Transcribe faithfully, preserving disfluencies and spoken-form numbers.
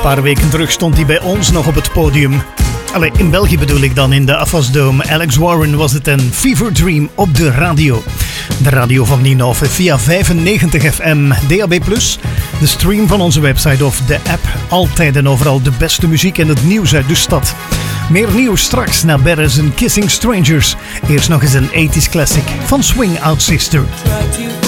paar weken terug stond hij bij ons nog op het podium. Allee, in België bedoel ik dan, in de Afas Dome. Alex Warren was het en Fever Dream op de radio. De radio van Ninove via vijfennegentig F M, D A B plus, de stream van onze website of de app. Altijd en overal de beste muziek en het nieuws uit de stad. Meer nieuws straks naar Beres en Kissing Strangers. Eerst nog eens een tachtiger classic van Swing Out Sister.